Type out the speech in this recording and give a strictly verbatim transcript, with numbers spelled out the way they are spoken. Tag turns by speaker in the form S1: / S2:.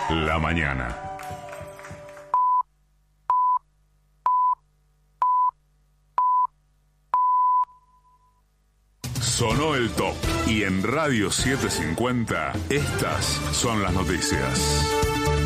S1: La mañana. Sonó el top y en Radio setecientos cincuenta estas son las noticias.